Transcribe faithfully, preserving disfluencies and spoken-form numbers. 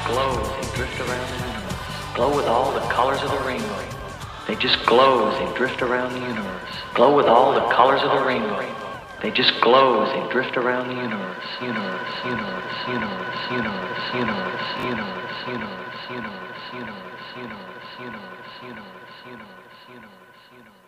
glow as they drift around the universe. Glow with all the colors of the rainbow. They just glow as they drift around the universe. Glow with all the colors of the rainbow. They just glow as they drift around the universe. Universe, universe, universe, universe, universe, universe, universe, universe, universe, universe, universe, universe, universe, universe, universe.